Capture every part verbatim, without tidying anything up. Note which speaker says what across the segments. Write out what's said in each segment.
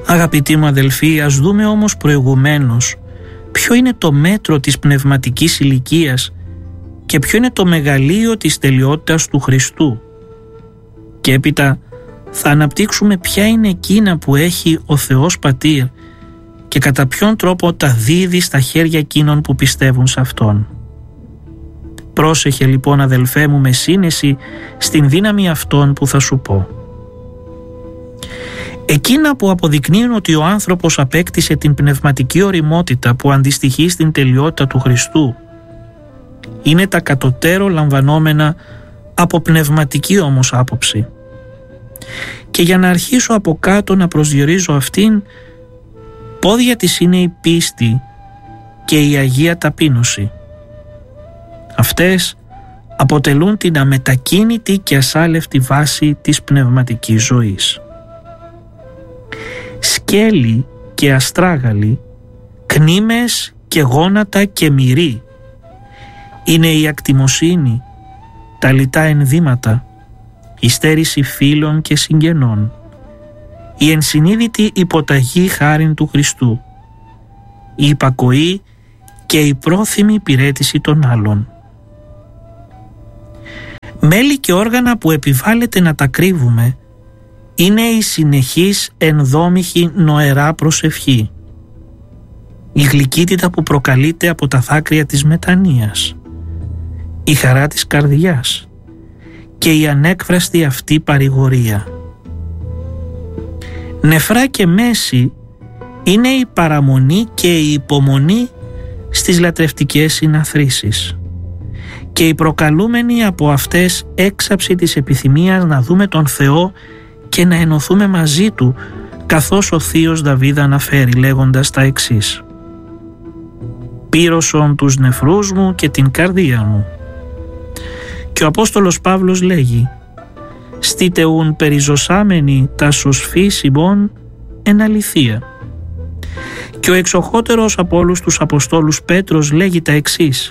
Speaker 1: Αγαπητοί μου αδελφοί, ας δούμε όμως προηγουμένως ποιο είναι το μέτρο της πνευματικής ηλικίας και ποιο είναι το μεγαλείο της τελειότητας του Χριστού. Και έπειτα θα αναπτύξουμε ποια είναι εκείνα που έχει ο Θεός Πατήρ και κατά ποιον τρόπο τα δίδει στα χέρια εκείνων που πιστεύουν σε Αυτόν. Πρόσεχε λοιπόν αδελφέ μου με σύνεση στην δύναμη αυτών που θα σου πω. Εκείνα που αποδεικνύουν ότι ο άνθρωπος απέκτησε την πνευματική ωριμότητα που αντιστοιχεί στην τελειότητα του Χριστού είναι τα κατωτέρω λαμβανόμενα από πνευματική όμως άποψη. Και για να αρχίσω από κάτω να προσδιορίζω αυτήν, πόδια της είναι η πίστη και η Αγία Ταπείνωση. Αυτές αποτελούν την αμετακίνητη και ασάλευτη βάση της πνευματικής ζωής. Σκέλη και αστράγαλοι, κνήμες και γόνατα και μυρί είναι η ακτιμοσύνη, τα λιτά ενδύματα, η στέρηση φίλων και συγγενών, η ενσυνείδητη υποταγή χάριν του Χριστού, η υπακοή και η πρόθυμη υπηρέτηση των άλλων. Μέλη και όργανα που επιβάλλεται να τα κρύβουμε είναι η συνεχής ενδόμηχη νοερά προσευχή, η γλυκύτητα που προκαλείται από τα δάκρυα της μετανοίας, η χαρά της καρδιάς και η ανέκφραστη αυτή παρηγορία. Νεφρά και μέση είναι η παραμονή και η υπομονή στις λατρευτικές συναθρήσεις και η προκαλούμενη από αυτές έξαψη της επιθυμίας να δούμε τον Θεό και να ενωθούμε μαζί Του, καθώς ο θείος Δαβίδ αναφέρει λέγοντας τα εξής: «Πύρωσον τους νεφρούς μου και την καρδία μου». Και ο Απόστολος Παύλος λέγει: «Στείτε ουν περιζωσάμενοι τα σωσφής ημών εν αληθεία». Και ο εξοχότερος από όλους τους Αποστόλους Πέτρος λέγει τα εξής: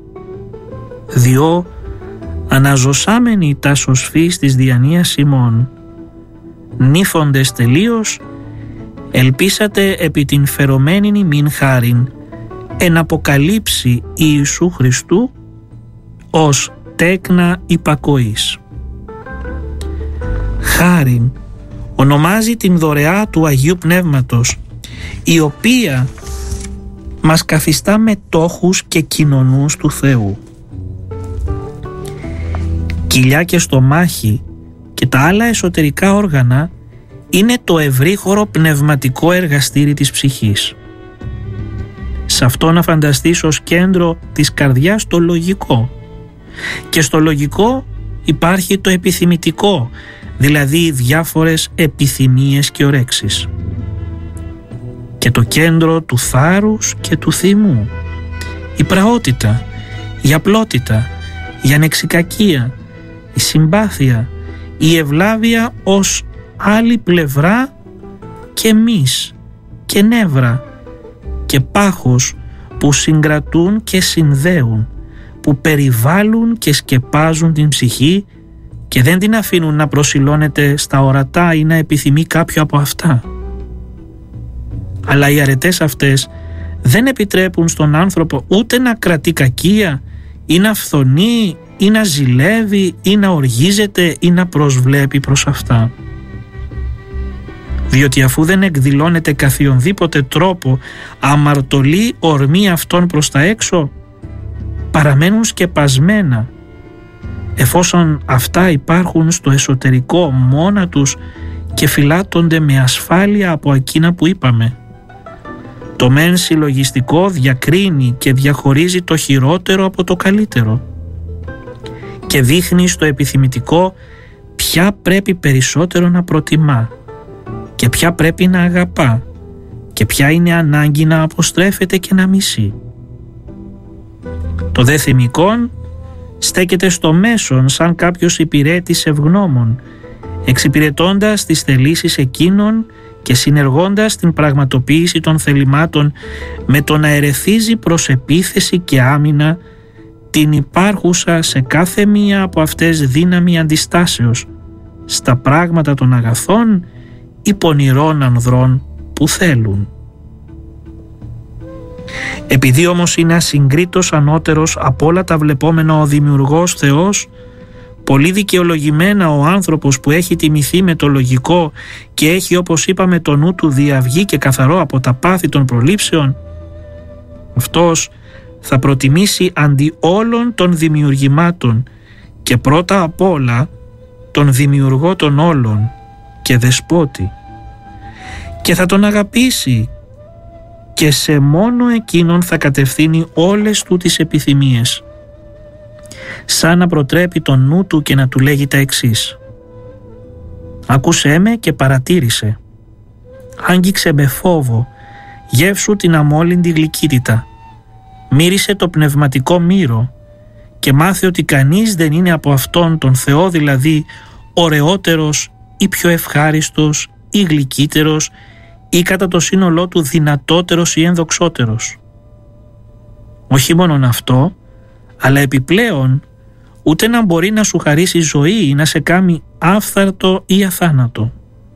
Speaker 1: «Διό αναζωσάμενοι τα σωσφής της διανοίας ημών, νύφοντες τελείως, ελπίσατε επί την φερομένην ημίν χάριν, εν αποκαλύψει Ιησού Χριστού, ως τέκνα υπακοής». Χάριν ονομάζει την δωρεά του Αγίου Πνεύματος, η οποία μας καθιστά μετόχους και κοινωνούς του Θεού. Κοιλιά και στομάχι και τα άλλα εσωτερικά όργανα είναι το ευρύχωρο πνευματικό εργαστήρι της ψυχής. Σε αυτό να φανταστείς ως κέντρο της καρδιάς το λογικό, και στο λογικό υπάρχει το επιθυμητικό, δηλαδή διάφορες επιθυμίες και ορέξεις, και το κέντρο του θάρρους και του θυμού, η πραότητα, η απλότητα, η ανεξικακία, η συμπάθεια, η ευλάβεια ως άλλη πλευρά και μυς και νεύρα και πάχος που συγκρατούν και συνδέουν, που περιβάλλουν και σκεπάζουν την ψυχή και δεν την αφήνουν να προσιλώνεται στα ορατά ή να επιθυμεί κάποιο από αυτά. Αλλά οι αρετές αυτές δεν επιτρέπουν στον άνθρωπο ούτε να κρατεί κακία ή να φθονεί ή να ζηλεύει ή να οργίζεται ή να προσβλέπει προς αυτά. Διότι αφού δεν εκδηλώνεται καθιονδήποτε τρόπο αμαρτωλή ορμή αυτών προς τα έξω, παραμένουν σκεπασμένα, εφόσον αυτά υπάρχουν στο εσωτερικό μόνα τους και φυλάττονται με ασφάλεια από εκείνα που είπαμε. Το μεν συλλογιστικό διακρίνει και διαχωρίζει το χειρότερο από το καλύτερο και δείχνει στο επιθυμητικό ποια πρέπει περισσότερο να προτιμά και ποια πρέπει να αγαπά και ποια είναι ανάγκη να αποστρέφεται και να μισεί. Το δε θυμικόν στέκεται στο μέσον σαν κάποιος υπηρέτης ευγνώμων, εξυπηρετώντας τις θελήσεις εκείνων και συνεργώντας την πραγματοποίηση των θελημάτων με το να ερεθίζει προς επίθεση και άμυνα την υπάρχουσα σε κάθε μία από αυτές δύναμη αντιστάσεως στα πράγματα των αγαθών ή πονηρών ανδρών που θέλουν. Επειδή όμως είναι ασυγκρίτως ανώτερος από όλα τα βλεπόμενα ο Δημιουργός Θεός, πολύ δικαιολογημένα ο άνθρωπος που έχει τιμηθεί με το λογικό και έχει, όπως είπαμε, το νου του διαυγή και καθαρό από τα πάθη των προλήψεων, αυτός θα προτιμήσει αντί όλων των δημιουργημάτων και πρώτα απ' όλα τον δημιουργό των όλων και δεσπότη, και θα τον αγαπήσει και σε μόνο εκείνον θα κατευθύνει όλες του τις επιθυμίες, σαν να προτρέπει τον νου του και να του λέγει τα εξής: «Άκουσέ με και παρατήρησε. Άγγιξε με φόβο, γεύσου την αμόλυντη γλυκύτητα. Μύρισε το πνευματικό μύρο και μάθε ότι κανείς δεν είναι από αυτόν τον Θεό, δηλαδή ωραιότερος ή πιο ευχάριστος ή γλυκύτερος ή κατά το σύνολό του δυνατότερος ή ενδοξότερος. Όχι μόνον αυτό, αλλά επιπλέον ούτε να μπορεί να σου χαρίσει ζωή ή να σε κάνει άφθαρτο ή αθάνατο».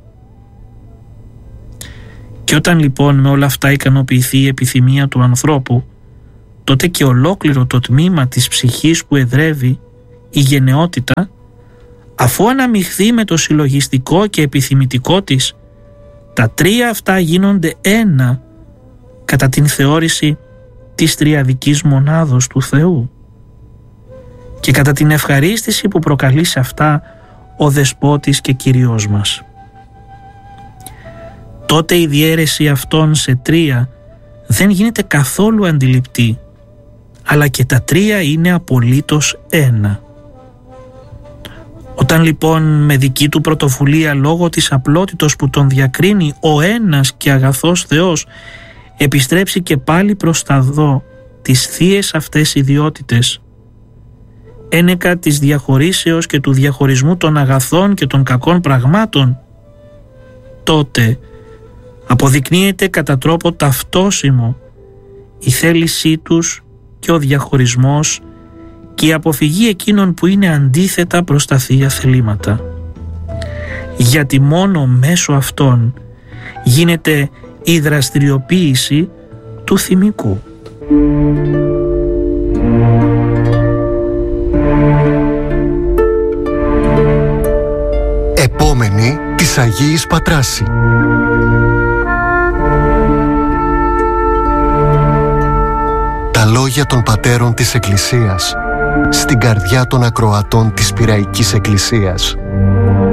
Speaker 1: Και όταν λοιπόν με όλα αυτά ικανοποιηθεί η επιθυμία του ανθρώπου, τότε και ολόκληρο το τμήμα της ψυχής που εδρεύει, η γενναιότητα, αφού αναμειχθεί με το συλλογιστικό και επιθυμητικό της, τα τρία αυτά γίνονται ένα κατά την θεώρηση της τριαδικής μονάδος του Θεού και κατά την ευχαρίστηση που προκαλεί σε αυτά ο Δεσπότης και Κυριός μας. Τότε η διαίρεση αυτών σε τρία δεν γίνεται καθόλου αντιληπτή, αλλά και τα τρία είναι απολύτως ένα. Όταν λοιπόν με δική του πρωτοβουλία, λόγω της απλότητος που τον διακρίνει, ο ένας και αγαθός Θεός επιστρέψει και πάλι προς τα δω τις θείες αυτές ιδιότητες, ένεκα της διαχωρίσεως και του διαχωρισμού των αγαθών και των κακών πραγμάτων, τότε αποδεικνύεται κατά τρόπο ταυτόσιμο η θέλησή τους και ο διαχωρισμός και η αποφυγή εκείνων που είναι αντίθετα προς τα θεία θελήματα. Γιατί μόνο μέσω αυτών γίνεται η δραστηριοποίηση του θυμικού.
Speaker 2: Επόμενη της Αγίης Πατράση. Τα λόγια των πατέρων της Εκκλησίας στην καρδιά των ακροατών της Πειραϊκής Εκκλησίας.